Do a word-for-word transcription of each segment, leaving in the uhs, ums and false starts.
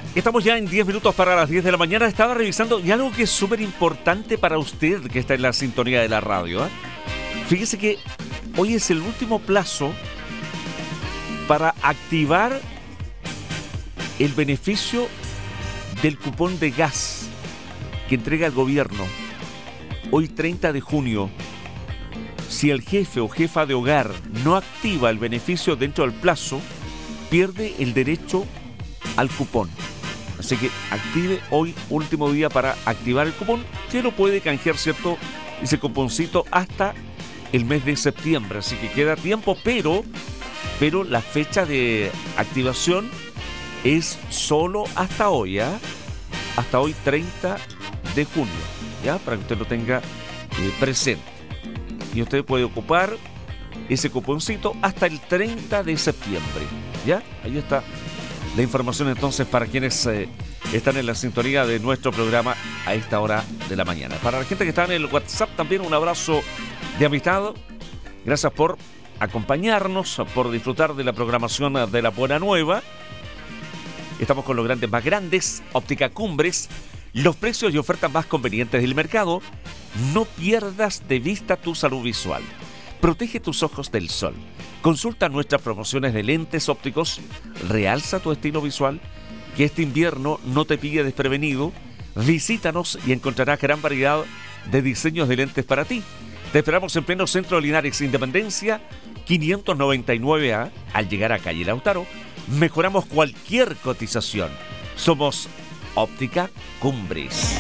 Estamos ya en diez minutos para las diez de la mañana. Estaba revisando y algo que es súper importante para usted que está en la sintonía de la radio, ¿eh? Fíjese que hoy es el último plazo para activar el beneficio del cupón de gas que entrega el gobierno. Hoy treinta de junio. Si el jefe o jefa de hogar no activa el beneficio dentro del plazo, pierde el derecho al cupón. Así que active hoy, último día para activar el cupón, que lo puede canjear, ¿cierto? Ese cuponcito hasta el mes de septiembre. Así que queda tiempo, pero, pero la fecha de activación es solo hasta hoy, ¿ya? Hasta hoy, treinta de junio, ¿ya? Para que usted lo tenga eh, presente. Y usted puede ocupar ese cuponcito hasta el treinta de septiembre, ¿ya? Ahí está la información entonces para quienes eh, están en la sintonía de nuestro programa a esta hora de la mañana. Para la gente que está en el WhatsApp también un abrazo de amistad. Gracias por acompañarnos, por disfrutar de la programación de La Buena Nueva. Estamos con los grandes más grandes, Óptica Cumbres, los precios y ofertas más convenientes del mercado. No pierdas de vista tu salud visual. Protege tus ojos del sol. Consulta nuestras promociones de lentes ópticos. Realza tu estilo visual. Que este invierno no te pille desprevenido. Visítanos y encontrarás gran variedad de diseños de lentes para ti. Te esperamos en pleno centro de Linares, Independencia quinientos noventa y nueve A. Al llegar a calle Lautaro, mejoramos cualquier cotización. Somos Óptica Cumbres.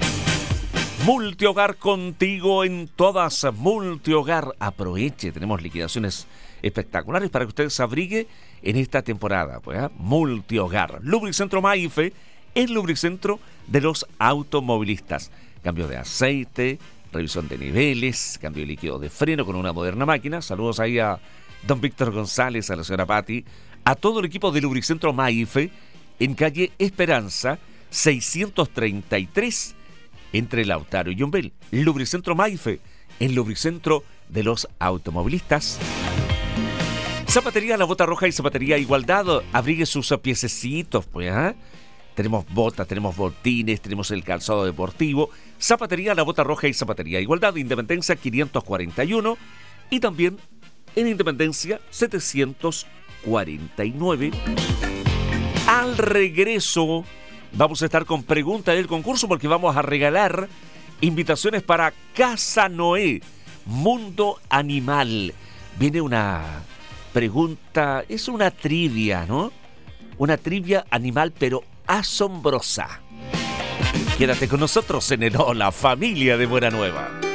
Multihogar, contigo en todas. Multihogar, aproveche, tenemos liquidaciones espectaculares para que usted se abrigue en esta temporada, pues, ¿eh? Multihogar. Lubricentro Maife, el lubricentro de los automovilistas. Cambio de aceite, revisión de niveles, cambio de líquido de freno con una moderna máquina. Saludos ahí a don Víctor González, a la señora Patti, a todo el equipo de Lubricentro Maife en calle Esperanza seiscientos treinta y tres entre Lautaro y Yumbel. Lubricentro Maife, el lubricentro de los automovilistas. Zapatería La Bota Roja y Zapatería Igualdad. Abrigue sus piececitos, pues, ¿eh? Tenemos botas, tenemos botines, tenemos el calzado deportivo. Zapatería La Bota Roja y Zapatería Igualdad, Independencia quinientos cuarenta y uno y también en Independencia setecientos cuarenta y nueve. Al regreso vamos a estar con pregunta del concurso porque vamos a regalar invitaciones para Casa Noé, Mundo Animal. Viene una pregunta, es una trivia, ¿no? Una trivia animal, pero asombrosa. Quédate con nosotros en el Hola Familia de Buena Nueva.